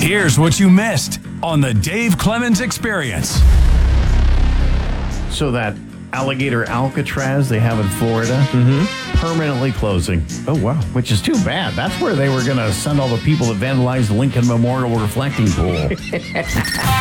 Here's what you missed on the Dave Clemens Experience. So that alligator Alcatraz they have in Florida, permanently closing. Oh, wow. Which is too bad. That's where they were going to send all the people that vandalized the Lincoln Memorial reflecting pool.